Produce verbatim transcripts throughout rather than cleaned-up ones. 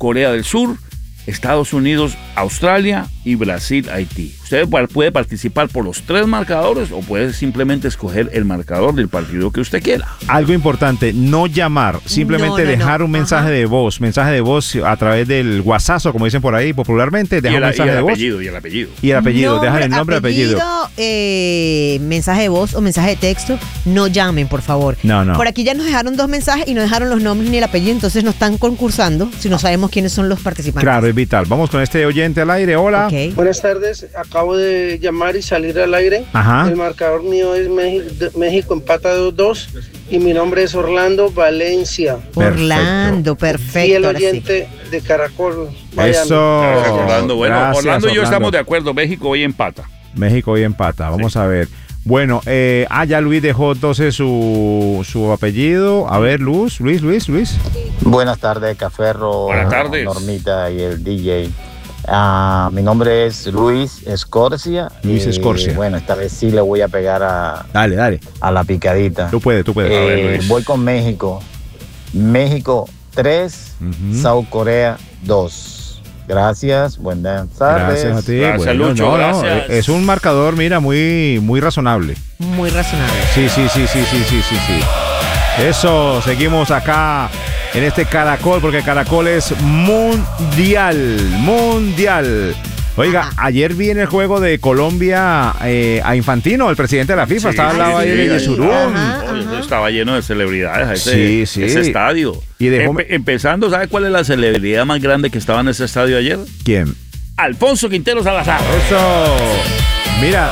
Corea del Sur, Estados Unidos, Australia y Brasil, Haití. Usted puede participar por los tres marcadores o puede simplemente escoger el marcador del partido que usted quiera. Algo importante, no llamar, simplemente no, no, dejar no. un mensaje Ajá. de voz, mensaje de voz a través del WhatsApp, como dicen por ahí popularmente, dejar un mensaje y el de voz. Apellido, y el apellido. Y el apellido, dejar el nombre y apellido. apellido eh, mensaje de voz o mensaje de texto, no llamen, por favor. No, no. Por aquí ya nos dejaron dos mensajes y no dejaron los nombres ni el apellido, entonces no están concursando si no sabemos quiénes son los participantes. Claro, es vital. Vamos con este oyente al aire, hola. Okay. Buenas tardes, acabo de llamar y salir al aire. Ajá. El marcador mío es México, México empata dos dos y mi nombre es Orlando Valencia. Orlando, perfecto. Y el oyente sí. de Caracol. Miami. Eso. Gracias, Orlando. Bueno, Gracias, Orlando y yo Orlando. estamos de acuerdo. México hoy empata. México hoy empata. Vamos sí. a ver. Bueno, eh, ah, ya Luis dejó entonces su, su apellido. A ver, Luz, Luis, Luis, Luis. Buenas tardes, Caferro. Buenas tardes. Normita y el D J. Uh, mi nombre es Luis Escorcia. Luis y, Escorcia. Bueno, esta vez sí le voy a pegar a, dale, dale. a la picadita. Tú puedes, tú puedes. Eh, a ver, Luis. Voy con México. México tres, uh-huh. South Corea dos. Gracias, buenas tardes. Gracias a ti. Gracias, bueno, Lucho, no, gracias. No, es un marcador, mira, muy, muy razonable. Muy razonable. Sí, sí, sí, sí, sí, sí, sí, sí. Eso, seguimos acá en este Caracol, porque Caracol es mundial, mundial. Oiga, Ajá. ayer vi en el juego de Colombia eh, a Infantino, el presidente de la FIFA, sí, estaba al lado sí, ahí sí, de Yesurún. Estaba lleno de celebridades ese, sí, sí. ese estadio. Y dejó... Empe- empezando, ¿sabe cuál es la celebridad más grande que estaba en ese estadio ayer? ¿Quién? Alfonso Quintero Salazar. Eso. Mira.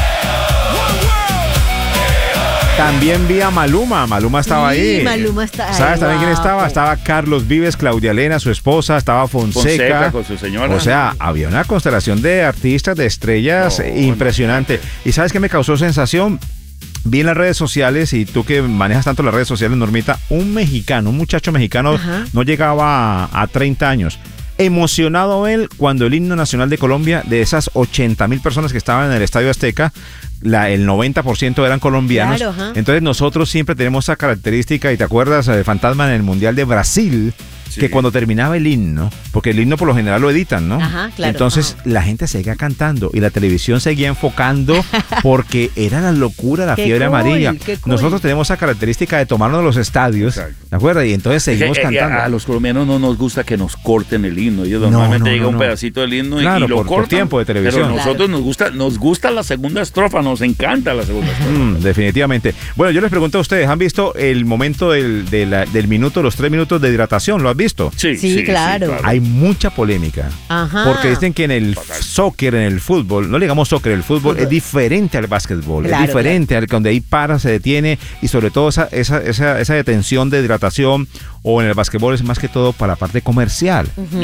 También vi a Maluma, Maluma estaba sí, ahí. Maluma está ahí. ¿Sabes también wow. quién estaba? Estaba Carlos Vives, Claudia Elena, su esposa, estaba Fonseca. Fonseca con su señora. O sea, había una constelación de artistas, de estrellas no, impresionante. No. ¿Y sabes qué me causó sensación? Vi en las redes sociales, y tú que manejas tanto las redes sociales, Normita, un mexicano, un muchacho mexicano, Ajá. no llegaba a, a treinta años. Emocionado él cuando el himno nacional de Colombia, de esas ochenta mil personas que estaban en el Estadio Azteca, la, el noventa por ciento eran colombianos. Claro, entonces nosotros siempre tenemos esa característica, y te acuerdas de Fantasma en el Mundial de Brasil, sí. que cuando terminaba el himno, porque el himno por lo general lo editan, ¿no? Ajá, claro. Entonces Ajá. la gente seguía cantando y la televisión seguía enfocando porque era la locura, la qué fiebre cool, amarilla. qué cool. Nosotros tenemos esa característica de tomarnos los estadios, Exacto. ¿de acuerdo? Y entonces seguimos eh, cantando. Eh, a los colombianos no nos gusta que nos corten el himno. Ellos normalmente no, no, llega no, un no. pedacito del himno claro, y, y lo por, cortan. Por tiempo de televisión. Pero nosotros claro. nos gusta, nos gusta la segunda estrofa, nos encanta la segunda estrofa. Mm, definitivamente. Bueno, yo les pregunto a ustedes, ¿han visto el momento del, de la, del minuto, los tres minutos de hidratación? ¿Lo has visto? Sí, sí, sí claro. sí, claro. Hay mucha polémica. Ajá. Porque dicen que en el soccer, en el fútbol, no le digamos soccer, el fútbol, fútbol. es diferente al básquetbol, claro, es diferente claro. al que donde ahí para, se detiene, y sobre todo esa, esa, esa, esa detención de hidratación, o en el básquetbol es más que todo para la parte comercial. Uh-huh.